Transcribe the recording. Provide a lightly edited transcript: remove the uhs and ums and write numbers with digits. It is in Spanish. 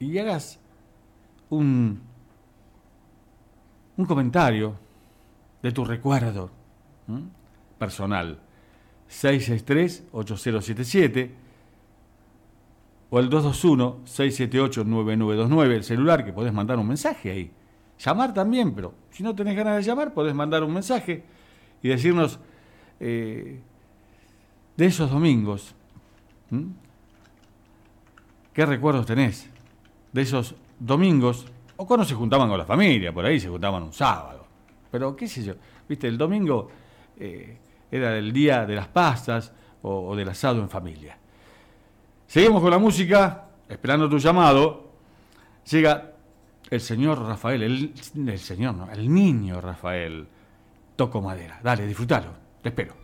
y hagas un comentario de tu recuerdo personal. 663-8077 o el 221-678-9929, el celular, que podés mandar un mensaje ahí. Llamar también, pero si no tenés ganas de llamar, podés mandar un mensaje y decirnos de esos domingos, ¿qué recuerdos tenés? De esos domingos, o cuando se juntaban con la familia, por ahí se juntaban un sábado. Pero qué sé yo, viste, el domingo era el día de las pastas o del asado en familia. Seguimos con la música, esperando tu llamado. Llega el señor Rafael, el niño Rafael. Toco madera. Dale, disfrutalo. Te espero.